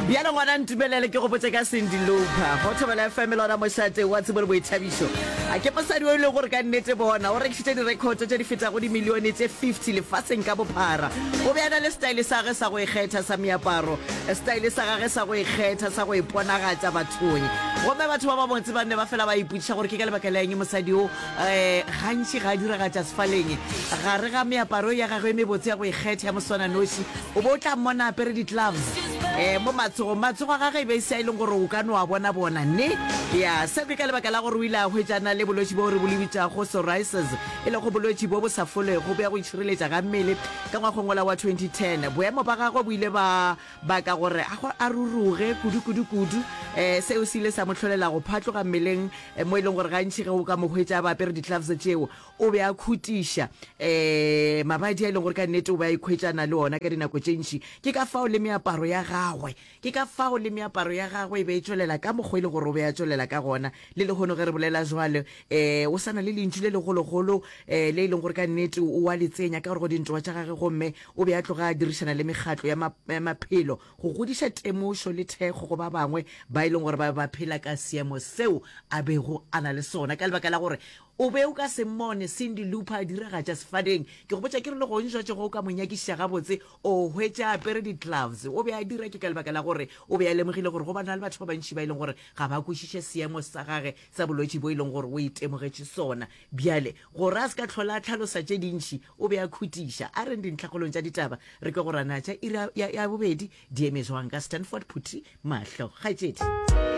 Biana ngwana ntumelele ke go botse ka Cindy Lauper go thobela FM lona mo shate wa tsebole boithabiso a ke pasadi o ile gore ka nnete bona o rekitse di record tse di feta go di milione tse 50 lefatsheng ka bophara o beana le style sa ge sa go ikgetha sa meaparo style sa gagwe sa go ikgetha sa go iponagatsa bathong gomme batho ba ba bontse ba ne ba fela ba iputša gore ke ka lebaka la eng mosadi o gantši ga diragatša sefaleng ga re ga meaparo ya gagwe me botse ya go ikgetha ya moswana noši o bo tla mmona apere di gloves mo matsogo a gagwe e be se ile gore o ka no a bona ne ya se ke ka lebaka la gore o ile a hwetšana le bolwetši bo re bo lebitša go psoriasis e le go bolwetši bo bo sa folego go be go itshireletša ga mmele ka ngwageng wa 2010 boemo ba gagwe bo ile ba ka gore a ruruge kudu seo se ile sa motlholela go phatloga mmeleng mo e leng gore gantši ge o ka mo hwetša ba apere di-gloves tšeo o be a khutiša mabadi a e leng gore ka nnete o be a ikhwetšana le ona ka dinako tše ntši ke ka fao le meaparo ya gagwe e be e tswelela ka mokgwa e le gore o be a tswelela ka gona le lehono ge re bolela jwale o sana le lentšu le legologolo le e leng gore ka nnete o a le tsenya ka gore go dintwa tša gage gomme o be a tloga a dirišana le mekgatlo ya maphelo go godiša temošo le thekgo go ba bangwe ba e leng gore ba phela ka seemo seo a bego a na le sona ka lebaka la gore o be o ka se mmone Cindy Lauper a diragatša sefaneng ke go botša ke re le go ntšwatše go ka monyakiša gabotse o hwetša apere di-gloves o be a dira ke ka lebaka la gore o be a lemogile gore go bana le batho ba bantši ba e leng gore ga ba kwešiše seemo sa gage sa bolwetši bo e leng gore o itemogetše sona bjale gore a se ka tlhola tlhalosa tše dintšhi o be a khutiša a reng dintlhakgolong tša ditaba re ke gorana tša ira ya bobedi di eme jwang ka Stanford Phuthi mahlo kgaetšedi